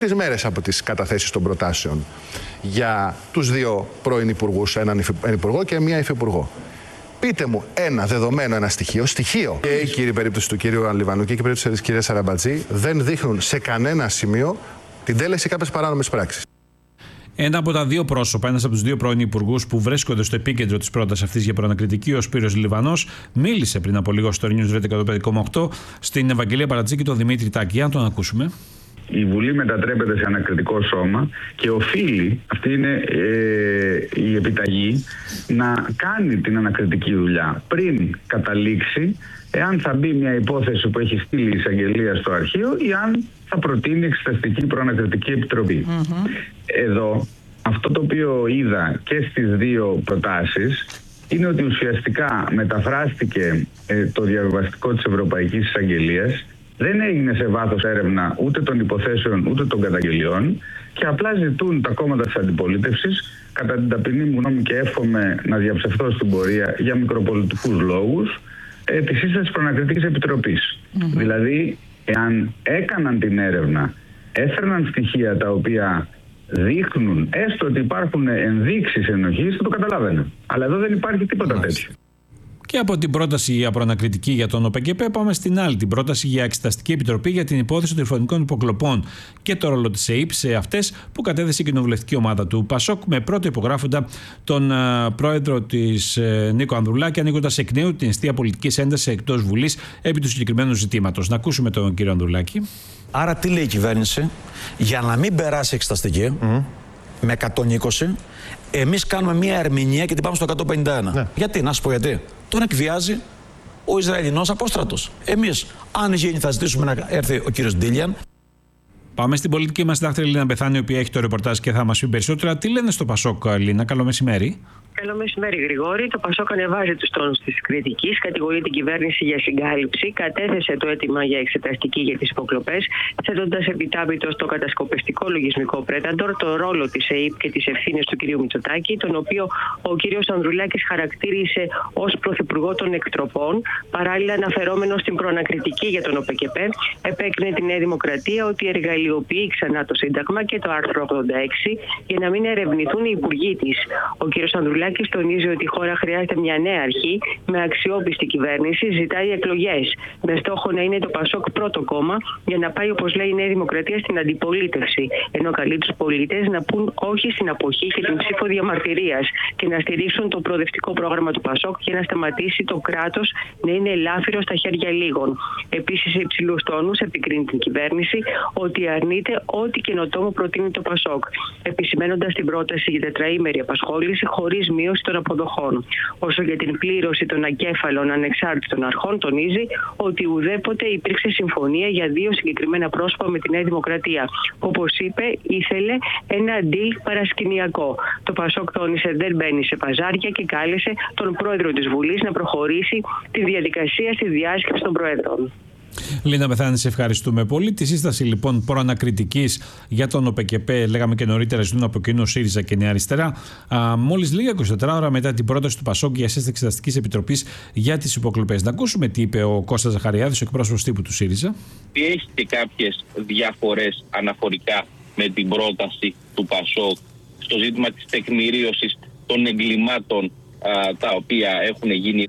τις μέρες από τις καταθέσεις των προτάσεων για τους δύο πρώην υπουργούς, έναν υπουργό και μία υφυπουργό. Πείτε μου ένα δεδομένο, ένα στοιχείο. Και η κύρια περίπτωση του κύριου Αλιβανού και η περίπτωση της κυρίας Σαραμπατζή δεν δείχνουν σε κανένα σημείο την τέλεση κάποιες παράνομες πράξεις. Ένα από τα δύο πρόσωπα, ένας από τους δύο πρώην υπουργούς που βρίσκονται στο επίκεντρο της πρότασης αυτής για προανακριτική, ο Σπύρος Λιβανός, μίλησε πριν από λίγο στο News 105,8 στην Ευαγγελία Παρατζή και τον Δημήτρη Τάκη. Για να τον ακούσουμε. Η Βουλή μετατρέπεται σε ανακριτικό σώμα και οφείλει, αυτή είναι η επιταγή, να κάνει την ανακριτική δουλειά πριν καταλήξει εάν θα μπει μια υπόθεση που έχει στείλει η εισαγγελία στο αρχείο ή αν θα προτείνει εξεταστική προανακριτική επιτροπή. Εδώ, αυτό το οποίο είδα και στις δύο προτάσεις είναι ότι ουσιαστικά μεταφράστηκε το διαβιβαστικό της Ευρωπαϊκής Εισαγγελίας. Δεν έγινε σε βάθος έρευνα ούτε των υποθέσεων ούτε των καταγγελιών και απλά ζητούν τα κόμματα της αντιπολίτευσης, κατά την ταπεινή μου γνώμη και εύχομαι να διαψευθώ στην πορεία για μικροπολιτικούς λόγους, τη σύσταση προανακριτικής επιτροπής. Δηλαδή, εάν έκαναν την έρευνα, έφερναν στοιχεία τα οποία δείχνουν έστω ότι υπάρχουν ενδείξεις ενοχής, θα το καταλάβαινε. Αλλά εδώ δεν υπάρχει τίποτα τέτοιο. Και από την πρόταση για προανακριτική για τον ΟΠΚΠ πάμε στην άλλη, την πρόταση για εξεταστική επιτροπή για την υπόθεση των τηλεφωνικών υποκλοπών και το ρόλο της ΕΥΠ σε αυτές που κατέθεσε η κοινοβουλευτική ομάδα του ΠΑΣΟΚ με πρώτο υπογράφοντα τον πρόεδρο της Νίκο Ανδρουλάκη, ανοίγοντας εκ νέου την εστία πολιτικής έντασης εκτός Βουλής επί του συγκεκριμένου ζητήματος. Να ακούσουμε τον κύριο Ανδρουλάκη. Άρα τι λέει η κυβέρνηση? Για να μην περάσει εξεταστική με 120, εμείς κάνουμε μια ερμηνεία και την πάμε στο 151. Ναι. Γιατί, να σας πω γιατί. Τον εκβιάζει ο Ισραηλινός απόστρατος. Εμείς, αν γίνει, θα ζητήσουμε να έρθει ο κύριος Ντίλιαν. Πάμε στην πολιτική μας συντάκτρια Λίνα Μπεθάνη, η οποία έχει το ρεπορτάζ και θα μας πει περισσότερα. Τι λένε στο ΠΑΣΟΚ, Λίνα? Καλό μεσημέρι. Καλό μεσημέρι, Γρηγόρη. Το ΠΑΣΟΚ ανεβάζει τους τόνους της κριτικής, κατηγορεί την κυβέρνηση για συγκάλυψη, κατέθεσε το αίτημα για εξεταστική για τις υποκλοπές, θέτοντας επιτάπητο στο κατασκοπευτικό λογισμικό πρέταντορ το ρόλο της ΕΥΠ και τις ευθύνες του κ. Μητσοτάκη, τον οποίο ο κ. Ανδρουλάκης χαρακτήρισε ως πρωθυπουργό των εκτροπών, παράλληλα αναφερόμενο στην προανακριτική για τον ΟΠΚΠ, επέκρινε τη Νέα Δημοκρατία ότι εργαλειοποιεί ξανά το Σύνταγμα και το άρθρο 86 για να μην ερευνηθούν οι υπουργοί της. Ο κ. Ανδρουλάκης τονίζει ότι η χώρα χρειάζεται μια νέα αρχή με αξιόπιστη κυβέρνηση, ζητάει εκλογές με στόχο να είναι το ΠΑΣΟΚ πρώτο κόμμα για να πάει, όπως λέει η Νέα Δημοκρατία, στην αντιπολίτευση. Ενώ καλεί τους πολίτες να πούν όχι στην αποχή και την ψήφο διαμαρτυρίας και να στηρίξουν το προοδευτικό πρόγραμμα του ΠΑΣΟΚ για να σταματήσει το κράτος να είναι ελάφυρο στα χέρια λίγων. Επίσης, σε υψηλούς τόνους επικρίνει την κυβέρνηση ότι αρνείται ό,τι καινοτόμο προτείνει το ΠΑΣΟΚ, επισημένοντας την πρόταση για τετραήμερη απασχόληση χωρίς μείωση των αποδοχών. Όσο για την πλήρωση των ακέφαλων ανεξάρτητων αρχών, τονίζει ότι ουδέποτε υπήρξε συμφωνία για δύο συγκεκριμένα πρόσωπα με τη Νέα Δημοκρατία. Όπως είπε, ήθελε ένα deal παρασκηνιακό. Το ΠΑΣΟΚ τόνισε δεν μπαίνει σε παζάρια και κάλεσε τον πρόεδρο της Βουλής να προχωρήσει τη διαδικασία στη διάσκεψη των προέδρων. Λίνα Μπεθάνη, σε ευχαριστούμε πολύ. Τη σύσταση λοιπόν προανακριτικής για τον ΟΠΚΠ, λέγαμε και νωρίτερα, ζητούν από κοινού ΣΥΡΙΖΑ και Νέα Αριστερά. Μόλις λίγα 24 ώρα μετά την πρόταση του ΠΑΣΟΚ για σύσταση Εξεταστικής Επιτροπής για τις υποκλοπές. Να ακούσουμε τι είπε ο Κώστας Ζαχαριάδης, ο εκπρόσωπος τύπου του ΣΥΡΙΖΑ. Έχει και κάποιες διαφορές αναφορικά με την πρόταση του ΠΑΣΟΚ στο ζήτημα της τεκμηρίωσης των εγκλημάτων τα οποία έχουν γίνει.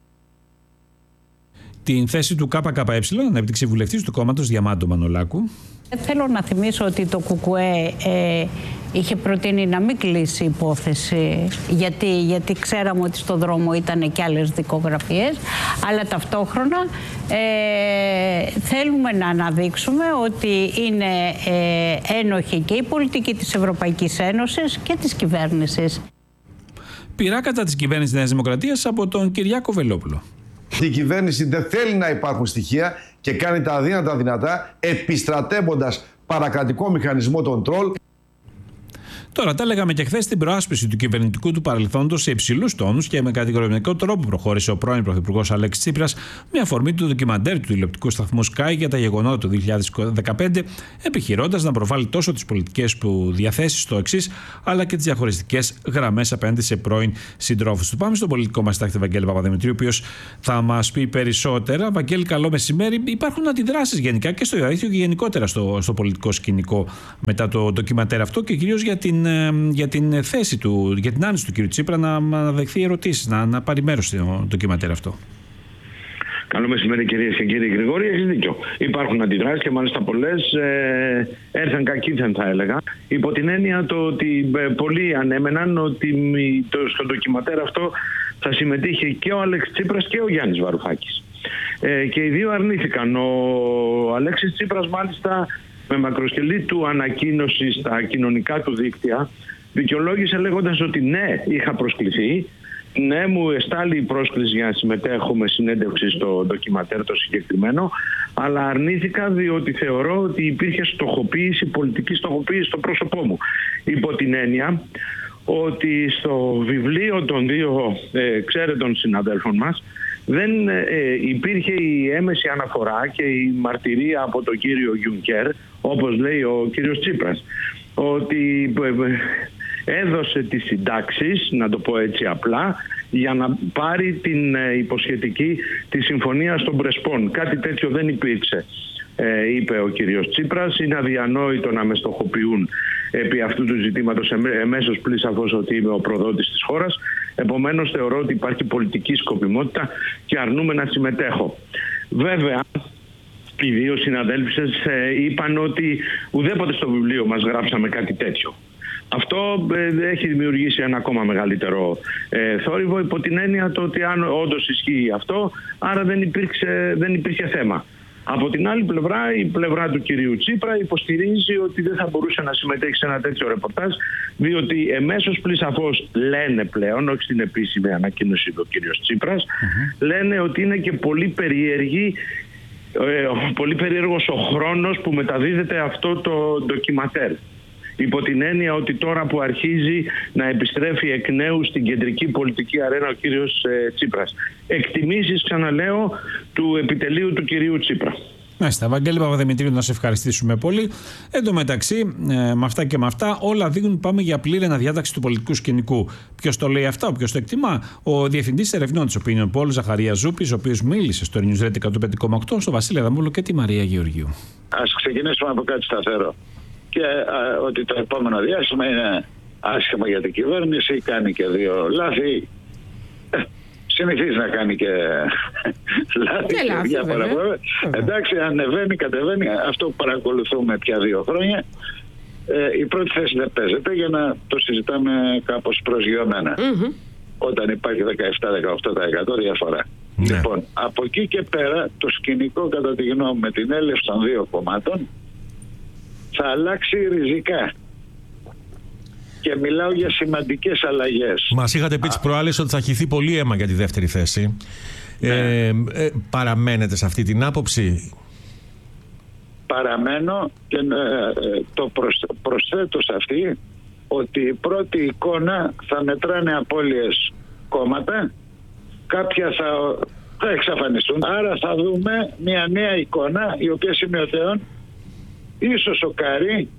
Την θέση του ΚΚΕ, ανέπτυξε βουλευτής του κόμματος Διαμάντο Μανολάκου. Θέλω να θυμίσω ότι το ΚΚΕ είχε προτείνει να μην κλείσει η υπόθεση γιατί ξέραμε ότι στο δρόμο ήταν και άλλες δικογραφίες, αλλά ταυτόχρονα θέλουμε να αναδείξουμε ότι είναι ένοχη και η πολιτική της Ευρωπαϊκής Ένωσης και της κυβέρνησης. Πειρά κατά της κυβέρνησης της Νέας Δημοκρατίας από τον Κυριάκο Βελόπουλο. Η κυβέρνηση δεν θέλει να υπάρχουν στοιχεία και κάνει τα αδύνατα δυνατά, επιστρατεύοντας παρακρατικό μηχανισμό των τρόλ. Τώρα, τα λέγαμε και χθες, στην προάσπιση του κυβερνητικού του παρελθόντος σε υψηλούς τόνους και με κατηγορηματικό τρόπο προχώρησε ο πρώην Πρωθυπουργός Αλέξης Τσίπρας με αφορμή του ντοκιμαντέρ του τηλεοπτικού σταθμού Sky για τα γεγονότα του 2015, επιχειρώντας να προβάλλει τόσο τις πολιτικές του διαθέσεις στο εξής, αλλά και τις διαχωριστικές γραμμές απέναντι σε πρώην συντρόφους του. Πάμε στον πολιτικό μας τάκτη Βαγγέλη Παπαδημητρίου, ο οποίος θα μας πει περισσότερα. Βαγγέλη, καλό μεσημέρι. Υπάρχουν αντιδράσεις γενικά και στο Ιωαρνήθιο και γενικότερα στο πολιτικό σκηνικό μετά το ντοκιμαντέρ αυτό και κυρίως για την θέση του, για την άνοιξη του κ. Τσίπρα να δεχθεί ερωτήσεις, να πάρει μέρος στο ντοκιμαντέρ αυτό. Καλό μεσημέρι, κυρίες και κύριοι. Γρηγόρη, έχεις δίκιο. Υπάρχουν αντιδράσεις και μάλιστα πολλές έρθαν κακήθεν, θα έλεγα. Υπό την έννοια το ότι πολλοί ανέμεναν ότι στο ντοκιμαντέρ αυτό θα συμμετείχε και ο Αλέξης Τσίπρας και ο Γιάννης Βαρουφάκης. Και οι δύο αρνήθηκαν. Ο Αλέξης Τσίπρας μάλιστα με μακροσκελή του ανακοίνωση στα κοινωνικά του δίκτυα δικαιολόγησε λέγοντας ότι ναι, είχα προσκληθεί, ναι, μου εστάλει η πρόσκληση για να συμμετέχω με συνέντευξη στο ντοκιμαντέρ το συγκεκριμένο, αλλά αρνήθηκα διότι θεωρώ ότι υπήρχε στοχοποίηση, πολιτική στοχοποίηση στο πρόσωπό μου. Υπό την έννοια ότι στο βιβλίο των δύο ξέρετων συναδέλφων μας δεν υπήρχε η έμεση αναφορά και η μαρτυρία από τον κύριο Γιούνκερ, όπως λέει ο κύριος Τσίπρας, ότι έδωσε τις συντάξεις, να το πω έτσι απλά, για να πάρει την υποσχετική της συμφωνίας των Πρεσπών. Κάτι τέτοιο δεν υπήρξε, είπε ο κύριος Τσίπρας. Είναι αδιανόητο να με στοχοποιούν επί αυτού του ζητήματος εμέσως πλην σαφώς ότι είμαι ο προδότης της χώρας. Επομένως θεωρώ ότι υπάρχει πολιτική σκοπιμότητα και αρνούμε να συμμετέχω. Βέβαια, οι δύο συναδέλφισες είπαν ότι ουδέποτε στο βιβλίο μας γράψαμε κάτι τέτοιο. Αυτό έχει δημιουργήσει ένα ακόμα μεγαλύτερο θόρυβο, υπό την έννοια το ότι αν όντως ισχύει αυτό, άρα δεν υπήρχε θέμα. Από την άλλη πλευρά, η πλευρά του κυρίου Τσίπρα υποστηρίζει ότι δεν θα μπορούσε να συμμετέχει σε ένα τέτοιο ρεπορτάζ, διότι εμέσως πλην σαφώς λένε πλέον, όχι στην επίσημη ανακοίνωση του κύριος Τσίπρας, λένε ότι είναι και πολύ περίεργος ο χρόνος που μεταδίδεται αυτό το ντοκιματέρ. Υπό την έννοια ότι τώρα που αρχίζει να επιστρέφει εκ νέου στην κεντρική πολιτική αρένα ο κύριος Τσίπρας. Εκτιμήσεις, ξαναλέω, του επιτελείου του κυρίου Τσίπρα. Μάλιστα, Βαγγέλη Παπαδημητρίου, να σε ευχαριστήσουμε πολύ. Εν τω μεταξύ, με αυτά και με αυτά, όλα δείχνουν πάμε για πλήρη αναδιάταξη του πολιτικού σκηνικού. Ποιος το λέει αυτό, ποιος το εκτιμά? Ο Διευθυντής Ερευνών της Opinion Poll, Ζαχαρίας Ζούπης, ο οποίος μίλησε στο Newsread 105,8, στο Βασίλη Αδαμούλο και τη Μαρία Γεωργίου. Ας ξεκινήσουμε από κάτι σταθερό. Και ότι το επόμενο διάστημα είναι άσχημα για την κυβέρνηση, κάνει και δύο λάθη. Συνηθίζει να κάνει και λάθη και διάφορα πράγματα. Εντάξει, ανεβαίνει, κατεβαίνει. Αυτό που παρακολουθούμε πια 2 χρόνια. Η πρώτη θέση δεν παίζεται για να το συζητάμε κάπως προσγειωμένα. Όταν υπάρχει 17-18% διαφορά. Λοιπόν, από εκεί και πέρα το σκηνικό, κατά τη γνώμη μου, με την έλευση των δύο κομμάτων θα αλλάξει ριζικά. Και μιλάω για σημαντικές αλλαγές. Μας είχατε πει τις προάλλες ότι θα χυθεί πολύ αίμα για τη δεύτερη θέση. Παραμένετε σε αυτή την άποψη? Παραμένω και το προσθέτω σε αυτή ότι η πρώτη εικόνα θα μετράνε απώλειες κόμματα, κάποια θα εξαφανιστούν. Άρα θα δούμε μια νέα εικόνα η οποία σημειωτέων ίσως σοκάρει.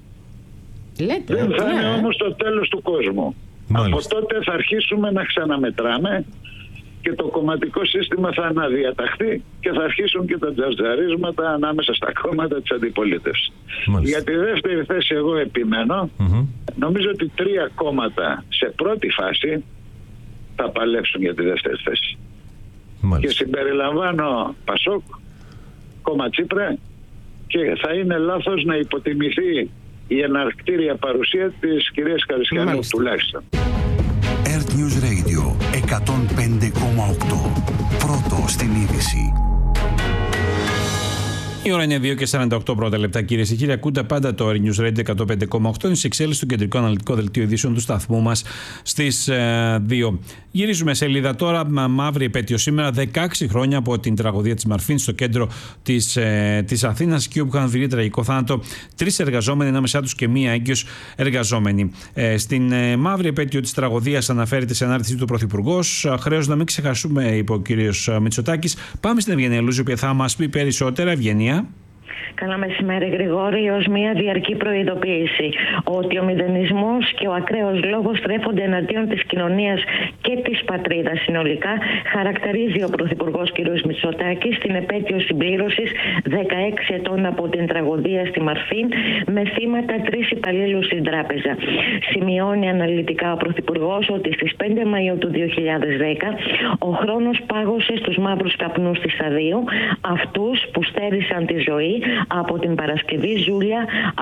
Δεν θα είναι όμως το τέλος του κόσμου. Μάλιστα. Από τότε θα αρχίσουμε να ξαναμετράμε και το κομματικό σύστημα θα αναδιαταχθεί και θα αρχίσουν και τα τζατζαρίσματα ανάμεσα στα κόμματα της αντιπολίτευσης. Για τη δεύτερη θέση εγώ επιμένω. Νομίζω ότι 3 κόμματα σε πρώτη φάση θα παλέψουν για τη δεύτερη θέση. Και συμπεριλαμβάνω Πασόκ, κόμμα Τσίπρα, και θα είναι λάθος να υποτιμηθεί η εναρκτήρια παρουσία της κυρίας Καρισκανού τουλάχιστον. Earth News Radio 105,8. Πρώτο στην είδηση. Η ώρα είναι 2:48 πρώτα λεπτά, κυρίες και κύριοι. Ακούτε πάντα το News Radio 105,8. Είναι σε εξέλιξη στο κεντρικό αναλυτικό δελτίο ειδήσεων του σταθμού μας στις 2. Γυρίζουμε σελίδα τώρα. Μαύρη επέτειο σήμερα, 16 χρόνια από την τραγωδία της Μαρφίν στο κέντρο της Αθήνας, εκεί όπου είχαν βρει τραγικό θάνατο 3 εργαζόμενοι, ανάμεσά τους και μία έγκυος εργαζόμενη. Στην μαύρη επέτειο της τραγωδίας αναφέρεται σε ανάρτησή του Πρωθυπουργός. Χρέος να μην ξεχάσουμε, είπε ο κύριος Μητσοτάκης. Πάμε στην Ευγενία Λούζη, η οποία θα μας πει περισσότερα. Ευγενία. Καλά μεσημέρι, Γρηγόρη, ως μια διαρκή προειδοποίηση ότι ο μηδενισμός και ο ακραίος λόγος στρέφονται εναντίον της κοινωνίας και της πατρίδας συνολικά, χαρακτηρίζει ο Πρωθυπουργός κ. Μητσοτάκης στην επέτειο συμπλήρωσης 16 ετών από την τραγωδία στη Μαρφίν, με θύματα 3 υπαλλήλους στην τράπεζα. Σημειώνει αναλυτικά ο Πρωθυπουργός ότι στις 5 Μαΐου του 2010 ο χρόνος πάγωσε στους μαύρους καπνούς της Σταδίου, αυτούς που στέρισαν τη ζωή από την Παρασκευή Ζούλια,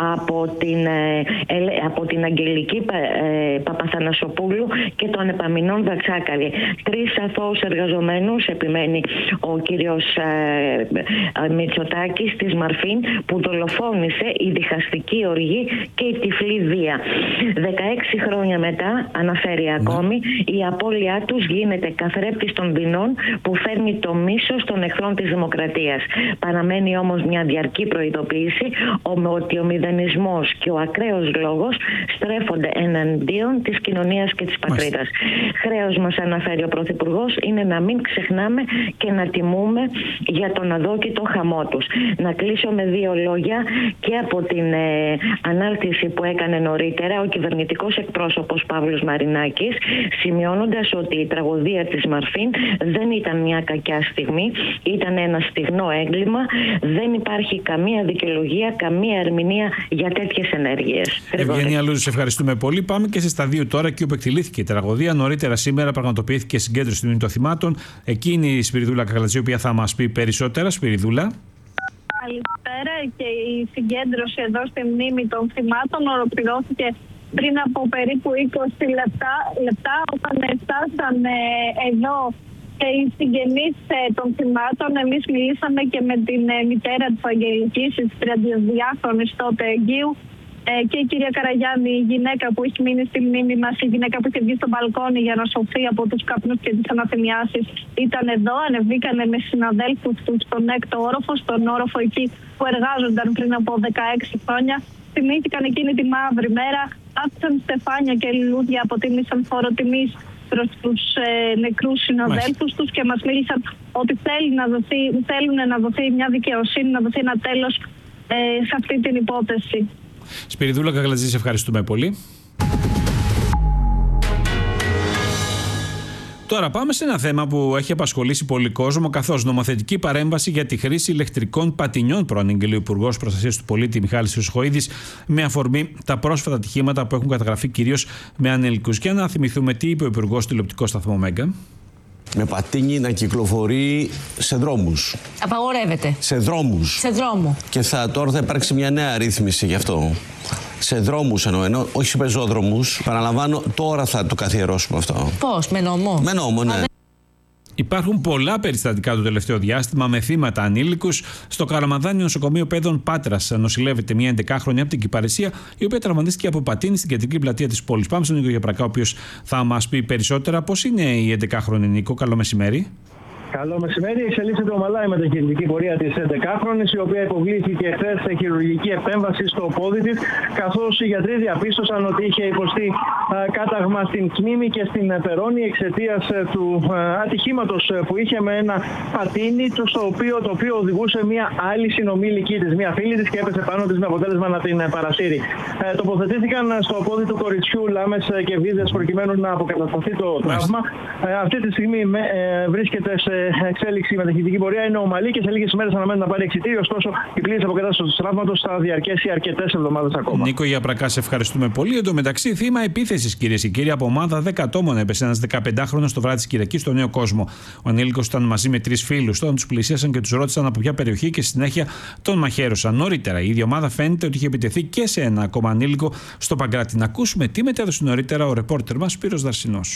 από την Αγγελική Παπαθανασοπούλου και των Επαμινών Δαξάκαρη. 3 αθώους εργαζομένους, επιμένει ο κύριος Μητσοτάκης, της Μαρφίν, που δολοφόνησε η διχαστική οργή και η τυφλή βία. 16 χρόνια μετά, αναφέρει ακόμη, η απώλειά τους γίνεται καθρέφτης των δεινών που φέρνει το μίσος των εχθρών της δημοκρατίας. Παραμένει όμως μια διαρκή προειδοποίηση ότι ο μηδενισμός και ο ακραίος λόγος στρέφονται εναντίον της κοινωνίας και της πατρίδας. Χρέος μας, αναφέρει ο Πρωθυπουργός, είναι να μην ξεχνάμε και να τιμούμε για τον αδόκητο χαμό τους. Να κλείσω με 2 λόγια και από την ανάρτηση που έκανε νωρίτερα ο κυβερνητικός εκπρόσωπος Παύλος Μαρινάκης, σημειώνοντας ότι η τραγωδία της Μαρφίν δεν ήταν μια κακιά στιγμή, ήταν ένα στιγνό έγκλημα, δεν υπάρχει καμία δικαιολογία, καμία ερμηνεία για τέτοιες ενέργειες. Ευγενία Λούζη, σε ευχαριστούμε πολύ. Πάμε και σε σταδίο τώρα, εκεί όπου εκτελήθηκε η τραγωδία. Νωρίτερα σήμερα πραγματοποιήθηκε συγκέντρωση των μνήμη των θυμάτων. Εκεί είναι η Σπυριδούλα Καγλατζή, η οποία θα μας πει περισσότερα. Σπυριδούλα. Καλησπέρα. Και η συγκέντρωση εδώ στη μνήμη των θυμάτων ολοκληρώθηκε πριν από περίπου 20 λεπτά όταν φτάσαν εδώ και οι συγγενείς των θυμάτων. Εμείς μιλήσαμε και με την μητέρα της Αγγελικής, της 32χρονης τότε εγκύου, και η κυρία Καραγιάννη, η γυναίκα που έχει μείνει στη μνήμη μας, η γυναίκα που είχε βγει στο μπαλκόνι για να σωθεί από τους καπνούς και τις αναθυμιάσεις, ήταν εδώ. Ανεβήκανε με συναδέλφους τους στον 6ο όροφο, στον όροφο εκεί που εργάζονταν πριν από 16 χρόνια. Θυμήθηκαν εκείνη τη μαύρη μέρα, άφησαν στεφάνια και λουλούδια, αποτίμησαν φόρο τιμής προς τους νεκρούς συναδέλφους τους και μας μίλησαν ότι θέλουν να δοθεί μια δικαιοσύνη, να δοθεί ένα τέλος σε αυτή την υπόθεση. Σπυριδούλα Καγλατζή, σε ευχαριστούμε πολύ. Τώρα πάμε σε ένα θέμα που έχει απασχολήσει πολύ κόσμο, καθώς νομοθετική παρέμβαση για τη χρήση ηλεκτρικών πατινιών προανήγγειλε ο Υπουργός Προστασίας του Πολίτη Μιχάλης Χρυσοχοΐδης, με αφορμή τα πρόσφατα ατυχήματα που έχουν καταγραφεί κυρίως με ανηλικούς. Και να θυμηθούμε τι είπε ο Υπουργός στο τηλεοπτικό σταθμό Μέγκα. Με πατίνι να κυκλοφορεί σε δρόμους. Απαγορεύεται. Σε δρόμους. Σε δρόμο. Και τώρα θα υπάρξει μια νέα ρύθμιση γι' αυτό. Σε δρόμους εννοώ, όχι σε πεζόδρομους. Παραλαμβάνω, τώρα θα το καθιερώσουμε αυτό. Πώς, με νόμο? Με νόμο, ναι. Υπάρχουν πολλά περιστατικά το τελευταίο διάστημα με θύματα ανήλικους. Στο Καραμανδάνιο Νοσοκομείο Παιδών Πάτρας νοσηλεύεται μια 11χρονη από την Κυπαρισία, η οποία τραυματίστηκε από πατίνι στην κεντρική πλατεία της πόλης. Πάμε στον Νίκο Γιαπρακά, ο οποίος θα μας πει περισσότερα. Πώς είναι η 11χρονη, Νίκο? Καλό μεσημέρι. Καλό μεσημέρι. Εξελίσσεται ομαλά η μεταχειρητική πορεία της 11χρονης, η οποία υποβλήθηκε χθες σε χειρουργική επέμβαση στο πόδι της, καθώς οι γιατροί διαπίστωσαν ότι είχε υποστεί κάταγμα στην κνήμη και στην περώνη εξαιτίας του ατυχήματος που είχε με ένα πατίνι, το οποίο οδηγούσε μια άλλη συνομήλικη της, μια φίλη της, και έπεσε πάνω της με αποτέλεσμα να την παρασύρει. Τοποθετήθηκαν στο πόδι του κοριτσιού λάμες και βίδες προκειμένου να αποκατασταθεί το τραύμα. Αυτή τη στιγμή βρίσκεται σε εξέλιξη η μεταχειρητική πορεία, είναι ομαλή και σε λίγες ημέρες αναμένει να πάρει εξιτήριο. Ωστόσο, η πλήρης αποκατάσταση του τραύματος θα διαρκέσει αρκετές εβδομάδες ακόμα. Νίκο Γιαπρακά, σε ευχαριστούμε πολύ. Εν τω μεταξύ, θύμα επίθεσης, κυρίες και κύριοι, από ομάδα 10 ατόμων έπεσε ένας 15χρονος το βράδυ της Κυριακής στο Νέο Κόσμο. Ο ανήλικος ήταν μαζί με 3 φίλους. Όταν τους πλησίασαν και τους ρώτησαν από ποια περιοχή και στη συνέχεια τον μαχαίρωσαν. Νωρίτερα, η ίδια ομάδα φαίνεται ότι είχε επιτεθεί και σε ένα ακόμα ανήλικο στο Παγκράτη. Να ακούσουμε τι μετέδωσε νωρίτερα ο ρεπόρτερ μας Σπύρος Δαρσινός.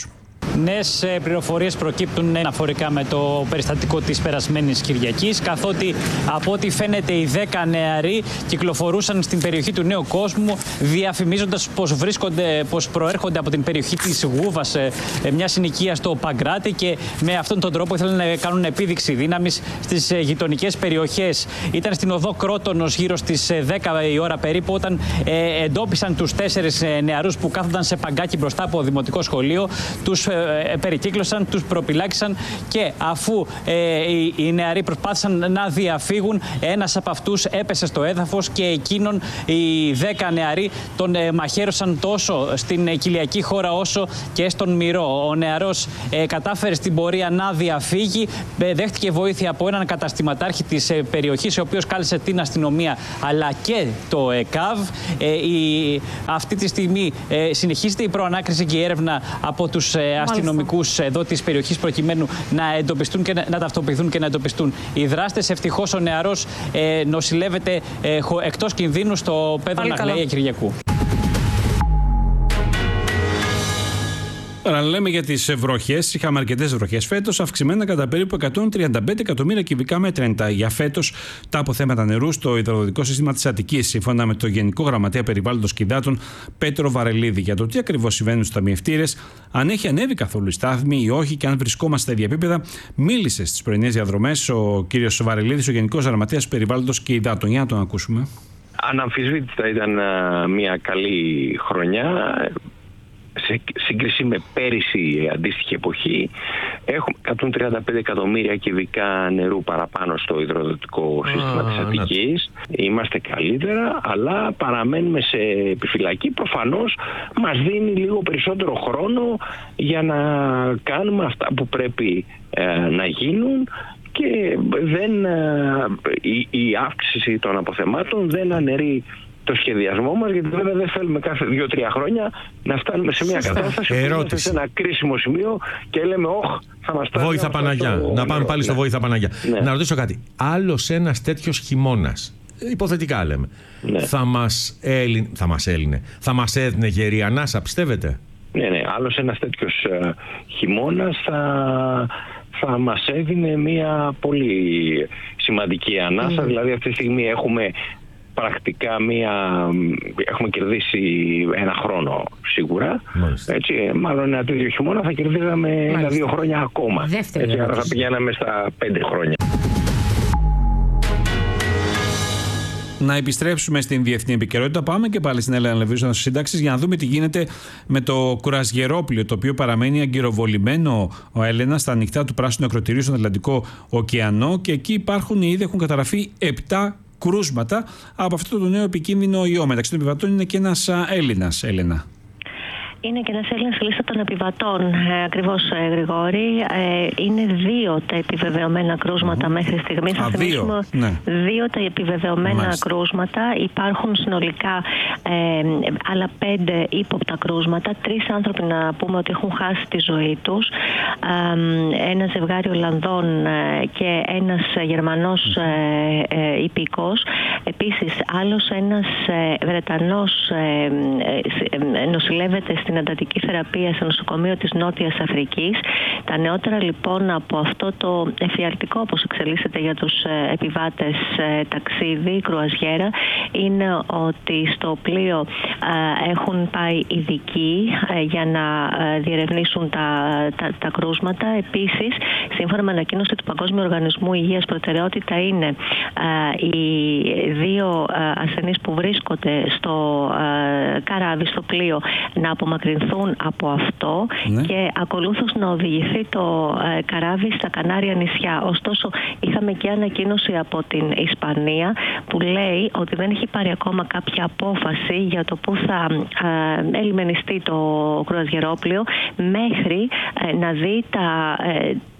Νέες πληροφορίες προκύπτουν αναφορικά με το περιστατικό της περασμένης Κυριακής, καθότι από ό,τι φαίνεται οι 10 νεαροί κυκλοφορούσαν στην περιοχή του Νέου Κόσμου, διαφημίζοντας πως προέρχονται από την περιοχή της Γούβας, μια συνοικία στο Παγκράτη, και με αυτόν τον τρόπο ήθελαν να κάνουν επίδειξη δύναμης στις γειτονικές περιοχές. Ήταν στην οδό Κρότονος γύρω στις 10 η ώρα περίπου, όταν εντόπισαν τους 4 νεαρούς που κάθονταν σε παγκάκι μπροστά από δημοτικό σχολείο. Τους περικύκλωσαν, τους προπυλάκησαν, και αφού οι νεαροί προσπάθησαν να διαφύγουν, ένας από αυτούς έπεσε στο έδαφος και εκείνον οι 10 νεαροί τον μαχαίρωσαν τόσο στην κοιλιακή χώρα όσο και στον μυρό. Ο νεαρός κατάφερε στην πορεία να διαφύγει, δέχτηκε βοήθεια από έναν καταστηματάρχη της περιοχής, ο οποίος κάλεσε την αστυνομία αλλά και το ΕΚΑΒ. Αυτή τη στιγμή συνεχίζεται η προανάκριση και η έρευνα από τους αστυνομικούς εδώ της περιοχής, προκειμένου να εντοπιστούν και να ταυτοποιηθούν και να εντοπιστούν οι δράστες. Ευτυχώς ο νεαρός νοσηλεύεται εκτός κινδύνου στο Πέδρο Ναχλαία Κυριακού. Τώρα λέμε για τις βροχές. Είχαμε αρκετές βροχές φέτος, αυξημένα κατά περίπου 135 εκατομμύρια κυβικά μέτρα για φέτος τα αποθέματα νερού στο υδροδοτικό σύστημα της Αττικής, σύμφωνα με το Γενικό Γραμματέα Περιβάλλοντος και Υδάτων Πέτρο Βαρελίδη. Για το τι ακριβώς συμβαίνει στους ταμιευτήρες, αν έχει ανέβει καθόλου η στάθμη ή όχι, και αν βρισκόμαστε στα ίδια επίπεδα, μίλησε στις πρωινές διαδρομές ο κύριος Βαρελίδης, ο Γενικός Γραμματέας Περιβάλλοντος και Υδάτων. Για να τον ακούσουμε. Αναμφισβήτητα ήταν μια καλή χρονιά. Σε σύγκριση με πέρυσι αντίστοιχη εποχή, έχουμε 135 εκατομμύρια κυβικά νερού παραπάνω στο υδροδοτικό σύστημα της Αττικής. Είμαστε καλύτερα, αλλά παραμένουμε σε επιφυλακή. Προφανώς μας δίνει λίγο περισσότερο χρόνο για να κάνουμε αυτά που πρέπει να γίνουν, και η αύξηση των αποθεμάτων δεν αναιρεί το σχεδιασμό μας, γιατί βέβαια δεν θέλουμε κάθε 2-3 χρόνια να φτάνουμε σε μια κατάσταση που είμαστε σε ένα κρίσιμο σημείο και λέμε θα μας φτάσει. Βόηθα Παναγιά. Να πάμε πάλι στο Βόηθα Παναγιά. Ναι. Να ρωτήσω κάτι. Άλλος ένας τέτοιος χειμώνας, υποθετικά λέμε, θα μας έδινε γερή ανάσα, πιστεύετε? Ναι, άλλος ένας τέτοιος χειμώνας θα μας έδινε μια πολύ σημαντική ανάσα. Δηλαδή αυτή τη στιγμή έχουμε πρακτικά έχουμε κερδίσει ένα χρόνο σίγουρα. Έτσι, μάλλον ένα τέτοιο χειμώνα θα κερδίζαμε 1-2 χρόνια ακόμα. Έτσι, άρα θα πηγαίναμε στα 5 χρόνια. Να επιστρέψουμε στην διεθνή επικαιρότητα. Πάμε και πάλι στην Έλενα Λεβίζωνα στις συντάξεις για να δούμε τι γίνεται με το κουρασγερόπλοιο, το οποίο παραμένει αγκυροβολημένο, ο Έλενα, στα ανοιχτά του πράσινου ακροτηρίου στον Ατλαντικό ωκεανό, και εκεί ήδη έχουν καταγραφεί 7 κρούσματα από αυτό το νέο επικίνδυνο ιό. Μεταξύ των επιβατών είναι και ένας Έλληνας, Έλενα. Είναι και ένας Έλληνας στη λίστα των επιβατών, ακριβώς, Γρηγόρη. Είναι 2 τα επιβεβαιωμένα κρούσματα μέχρι στιγμής. Θα θυμίσουμε 2 τα επιβεβαιωμένα κρούσματα. Υπάρχουν συνολικά άλλα 5 ύποπτα κρούσματα. 3 άνθρωποι να πούμε ότι έχουν χάσει τη ζωή τους. Ένα ζευγάρι Ολλανδών και ένας Γερμανός υπηκός. Επίσης, άλλος ένας Βρετανός νοσηλεύεται στην εντατική θεραπεία σε νοσοκομείο της Νότιας Αφρικής. Τα νεότερα λοιπόν από αυτό το εφιαλτικό, όπως εξελίσσεται για τους επιβάτες, ταξίδι, κρουαζιέρα, είναι ότι στο πλοίο έχουν πάει ειδικοί για να διερευνήσουν τα κρούσματα. Επίσης, σύμφωνα με ανακοίνωση του Παγκόσμιου Οργανισμού Υγείας, προτεραιότητα είναι οι 2 ασθενείς που βρίσκονται στο καράβι, στο πλοίο, να απομακρυνθούν από αυτό και ακολούθως να οδηγηθεί το καράβι στα Κανάρια νησιά. Ωστόσο, είχαμε και ανακοίνωση από την Ισπανία που λέει ότι δεν έχει πάρει ακόμα κάποια απόφαση για το πού θα ελιμενιστεί το κρουαζιερόπλοιο μέχρι να δει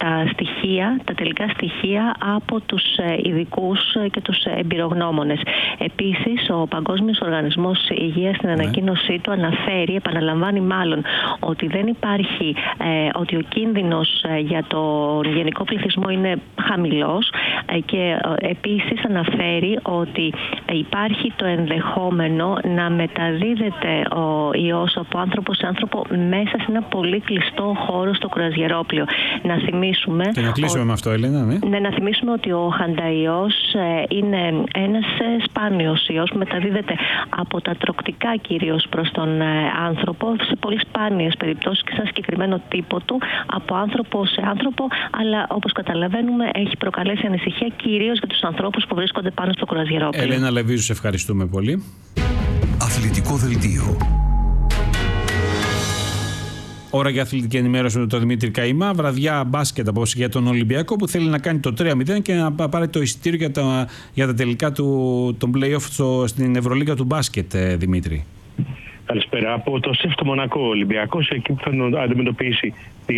τα τελικά στοιχεία από τους ειδικούς και τους εμπειρογνώμονες. Επίσης, ο Παγκόσμιος Οργανισμός Υγείας στην ανακοίνωσή του επαναλαμβάνει μάλλον ότι δεν υπάρχει, ότι ο κίνδυνος για τον γενικό πληθυσμό είναι χαμηλός και επίσης αναφέρει ότι υπάρχει το ενδεχόμενο να μεταδίδεται ο ιός από άνθρωπο σε άνθρωπο μέσα σε ένα πολύ κλειστό χώρο στο κρουαζιερόπλοιο. Να θυμίσουμε. Και να κλείσουμε με αυτό, Ελένα. Ναι, να θυμίσουμε ότι ο χανταϊός είναι ένας σπάνιος ιός που μεταδίδεται από τα τρωκτικά κυρίως προς τον άνθρωπο, σε πολύ σπάνιες περιπτώσεις και σε ένα συγκεκριμένο τύπο του, από άνθρωπο σε άνθρωπο, αλλά όπως καταλαβαίνουμε έχει προκαλέσει ανησυχία κυρίως για τους ανθρώπους που βρίσκονται πάνω στο κρουαζιερόπλοιο. Ελένα Λεβίζου, σε ευχαριστούμε πολύ. Αθλητικό δελτίο. Ώρα για αθλητική ενημέρωση με τον Δημήτρη Καημά. Βραδιά μπάσκετ απόψε για τον Ολυμπιακό που θέλει να κάνει το 3-0 και να πάρει το εισιτήριο για τα τελικά των play-off στην Ευρωλίγα του μπάσκετ, Δημήτρη. Καλησπέρα. Από το ΣΕΦ του Μονακό, ο Ολυμπιακός εκεί που θα αντιμετωπίσει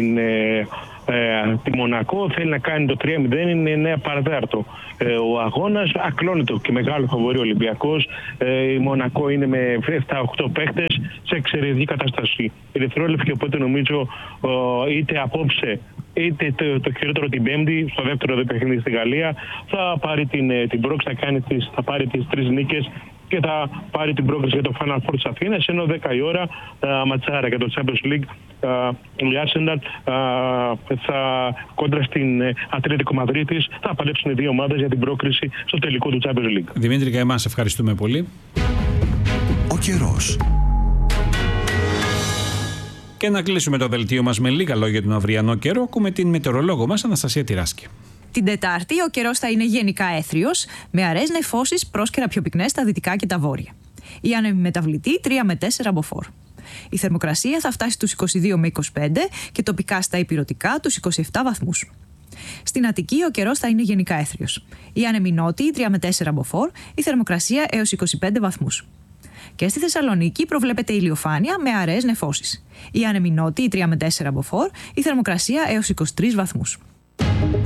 τη Μονακό, θέλει να κάνει το 3-0, είναι 9 παρατέταρτο. Ο αγώνας ακλόνητο και μεγάλο φαβορί ο Ολυμπιακός. Η Μονακό είναι με 7-8 παίχτες σε εξαιρετική κατάσταση. Η δευτερόλεπτη, οπότε νομίζω είτε απόψε είτε το χειρότερο την Πέμπτη, στο δεύτερο παιχνίδι στη Γαλλία, θα πάρει την πρόκληση, θα πάρει τις 3 νίκες και θα πάρει την πρόκληση για το Final Four της Αθήνας, ενώ 10 η ώρα ματσάρα για το Champions League. Η Arsenal θα κόντρα στην Ατλέτικο Μαδρίτης, θα παλέψουν οι δύο ομάδες για την πρόκριση στο τελικό του Champions League. Δημήτρη και εμάς ευχαριστούμε πολύ. Ο καιρός. Και να κλείσουμε το δελτίο μας με λίγα λόγια του αυριανό καιρό. Ακούμε την μετεωρολόγο μας Αναστασία Τυράσκη. Την Τετάρτη ο καιρός θα είναι γενικά έθριος, με αραιές νεφώσεις πρόσκαιρα πιο πυκνές στα δυτικά και τα βόρεια. Η άνεμη μεταβλητή 3 με 4 μποφόρ. Η θερμοκρασία θα φτάσει στους 22 με 25 και τοπικά στα ηπειρωτικά τους 27 βαθμούς. Στην Αττική ο καιρός θα είναι γενικά έθριος. Η άνεμη νότιη 3 με 4 μποφόρ, η θερμοκρασία έως 25 βαθμούς. Και στη Θεσσαλονίκη προβλέπεται ηλιοφάνεια με αραιές νεφώσεις. Η άνεμη νότιη 3 με 4 μποφόρ, η θερμοκρασία έως 23 βαθμούς.